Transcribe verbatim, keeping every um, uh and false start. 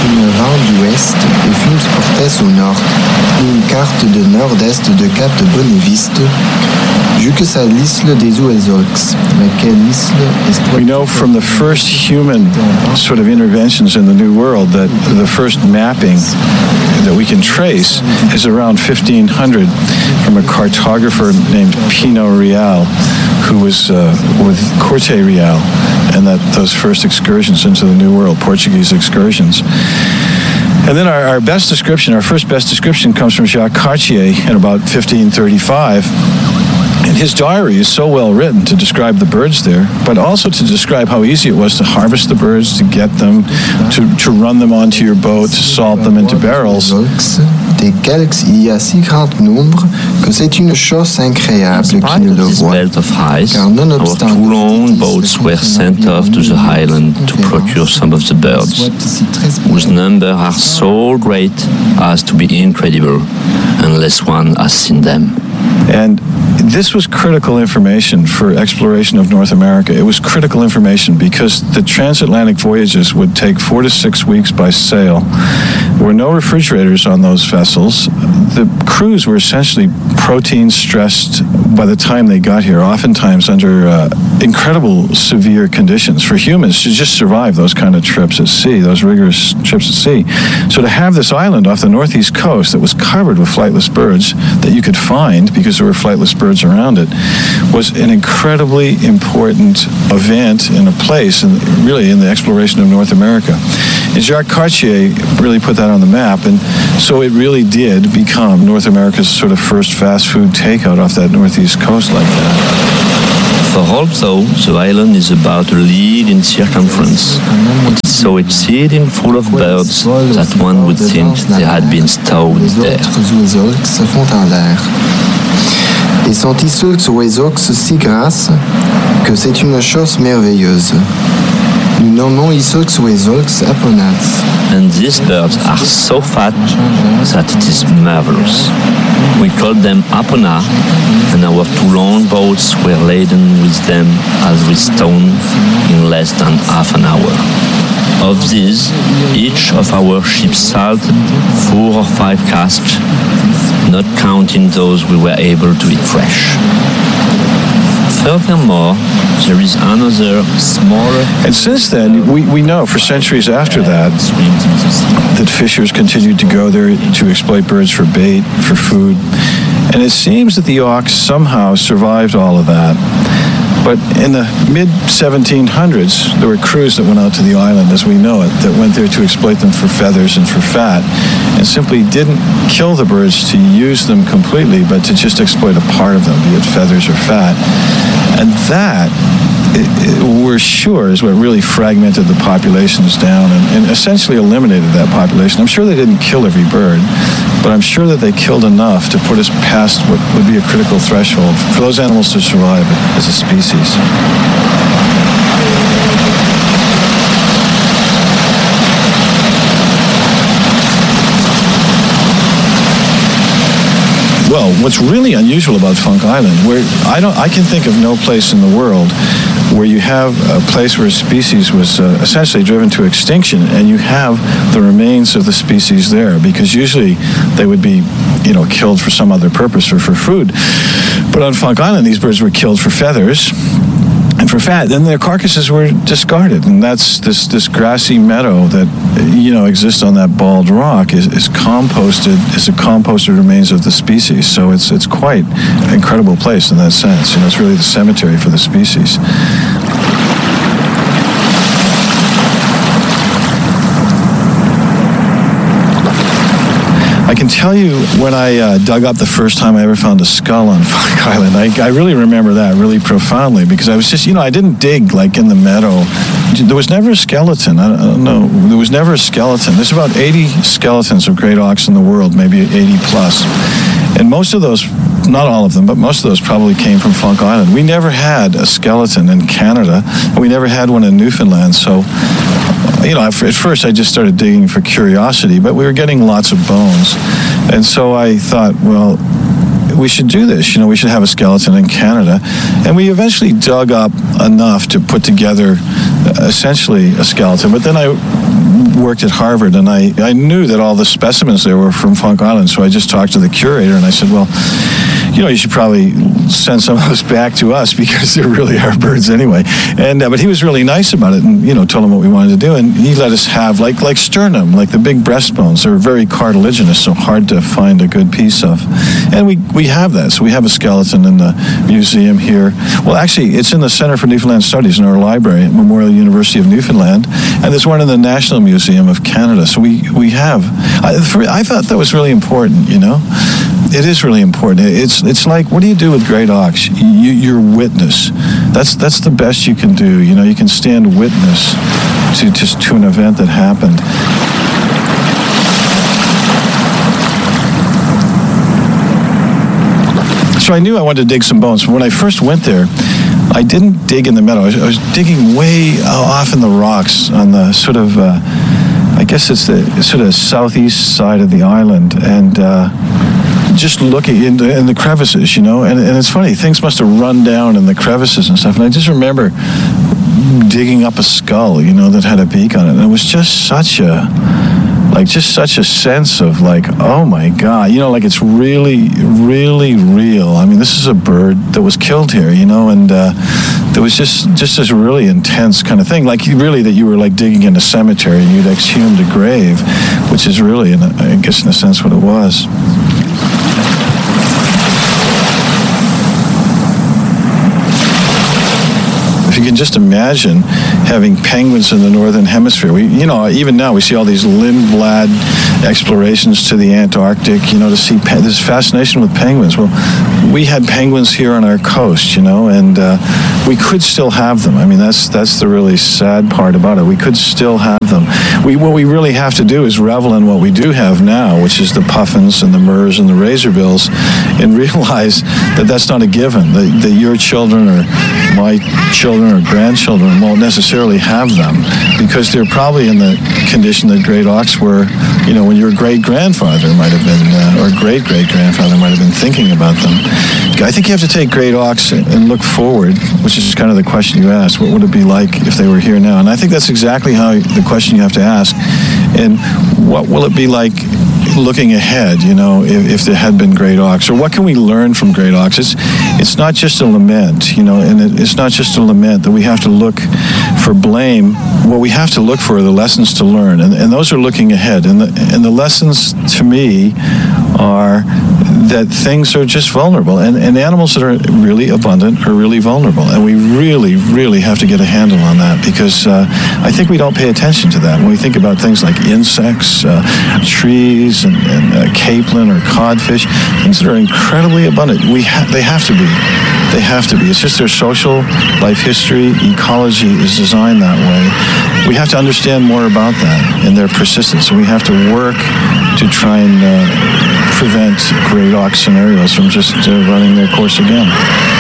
une vente d'ouest et Fumes Cortés au nord, une carte de nord-est de Cap de Bonavista, jusqu'à l'isle des Oezoques, laquelle isle est... We know from the first human sort of interventions in the New World that the first mapping that we can trace is around fifteen hundred from a cartographer named Pino Real, who was uh, with Corte Real, and that those first excursions into the New World, Portuguese excursions. And then our, our best description, our first best description comes from Jacques Cartier in about fifteen thirty-five. And his diary is so well written to describe the birds there, but also to describe how easy it was to harvest the birds, to get them, to, to run them onto your boat, to salt them into barrels. Des calques, il y a si grand nombre que c'est une chose incroyable qui ne le voit. Belt of ice, our two long boats were sent off to the island to procure some of the birds, whose numbers are so great as to be incredible unless one has seen them. And this was critical information for exploration of North America. It was critical information because the transatlantic voyages would take four to six weeks by sail. There were no refrigerators on those vessels. The crews were essentially protein stressed by the time they got here, oftentimes under uh, incredible severe conditions for humans to just survive those kind of trips at sea, those rigorous trips at sea. So to have this island off the northeast coast that was covered with flightless birds that you could find because there were flightless birds around it was an incredibly important event in a place, and really in the exploration of North America. And Jacques Cartier really put that on the map, and so it really did become North America's sort of first fast food takeout off that northeast coast like that. For although the island is about a league in circumference, it is so exceeding full of birds that one would think they had been stowed there. Et sont issus oiseaux si grasses que c'est une chose merveilleuse. Nous nommons issus oiseaux aponas. And these birds are so fat that it is marvelous. We called them apona, and our two long boats were laden with them as with stone in less than half an hour. Of these, each of our ships salted four or five casks, not counting those we were able to eat fresh. Furthermore, there is another smaller... And since then, we, we know for centuries after that that fishers continued to go there to exploit birds for bait, for food. And it seems that the auks somehow survived all of that. But in the mid seventeen hundreds, there were crews that went out to the island, as we know it, that went there to exploit them for feathers and for fat, and simply didn't kill the birds to use them completely, but to just exploit a part of them, be it feathers or fat. And that, it, it, we're sure, is what really fragmented the populations down and, and essentially eliminated that population. I'm sure they didn't kill every bird, but I'm sure that they killed enough to put us past what would be a critical threshold for those animals to survive as a species. Well, what's really unusual about Funk Island, where I don't, I can think of no place in the world where you have a place where a species was uh, essentially driven to extinction, and you have the remains of the species there, because usually they would be, you know, killed for some other purpose or for food. But on Funk Island, these birds were killed for feathers and for fat. Then their carcasses were discarded, and that's this this grassy meadow that, you know, exists on that bald rock is, is composted, is a composted remains of the species. So it's it's quite an incredible place in that sense. You know, it's really the cemetery for the species. I can tell you when I uh, dug up the first time I ever found a skull on Funk Island, I, I really remember that really profoundly, because I was just, you know, I didn't dig like in the meadow. There was never a skeleton. I don't, I don't know. There was never a skeleton. There's about eighty skeletons of great auks in the world, maybe eighty plus. And most of those, not all of them, but most of those probably came from Funk Island. We never had a skeleton in Canada, and we never had one in Newfoundland. So, you know, at first I just started digging for curiosity, but we were getting lots of bones. And so I thought, well, we should do this. You know, we should have a skeleton in Canada. And we eventually dug up enough to put together uh, essentially a skeleton. But then I worked at Harvard, and I, I knew that all the specimens there were from Funk Island, so I just talked to the curator, and I said, well, you know, you should probably send some of those back to us because they're really our birds anyway. And uh, but he was really nice about it, and you know, told him what we wanted to do, and he let us have like like sternum, like the big breastbones. They're very cartilaginous, so hard to find a good piece of. And we we have that. So we have a skeleton in the museum here. Well, actually, it's in the Center for Newfoundland Studies in our library at Memorial University of Newfoundland, and there's one in the National Museum of Canada. So we we have. I, for, I thought that was really important. You know. It is really important. It's it's like, what do you do with great auks? You, you're witness. That's that's the best you can do. You know, you can stand witness to just to an event that happened. So I knew I wanted to dig some bones. When I first went there, I didn't dig in the meadow. I was, I was digging way off in the rocks on the sort of, uh, I guess it's the sort of southeast side of the island, and. Uh, just looking in the, in the crevices, you know, and, and it's funny, things must have run down in the crevices and stuff, and I just remember digging up a skull, you know, that had a beak on it, and it was just such a, like, just such a sense of, like, oh my God, you know, like, it's really, really real. I mean, this is a bird that was killed here, you know, and uh, there was just, just this really intense kind of thing, like, really that you were, like, digging in a cemetery and you'd exhumed a grave, which is really, in a, I guess, in a sense, what it was. If you can just imagine having penguins in the northern hemisphere. We, you know, even now we see all these Lindblad explorations to the Antarctic, you know, to see pe- this fascination with penguins. Well, we had penguins here on our coast, you know, and uh, we could still have them. I mean, that's that's the really sad part about it. We could still have them. We what we really have to do is revel in what we do have now, which is the puffins and the murres and the razorbills, and realize that that's not a given. That, that your children or my children or grandchildren won't necessarily have them because they're probably in the condition that great auks were, you know, when your great-grandfather might have been, uh, or great-great-grandfather might have been thinking about them. I think you have to take great auks and look forward, which is kind of the question you asked. What would it be like if they were here now? And I think that's exactly how the question you have to ask. And what will it be like looking ahead, you know, if, if there had been great auks? Or what can we learn from great auks? It's, it's not just a lament, you know, and it, it's not just a lament that we have to look for blame. What we have to look for are the lessons to learn, and, and those are looking ahead. And the, and the lessons, to me, are that things are just vulnerable, and, and animals that are really abundant are really vulnerable, and we really, really have to get a handle on that, because uh, I think we don't pay attention to that when we think about things like insects, uh, trees, and, and uh, capelin or codfish, things that are incredibly abundant. We ha- they have to be. They have to be. It's just their social life history, ecology is designed that way. We have to understand more about that and their persistence, and we have to work to try and uh, prevent great auk scenarios from just uh, running their course again.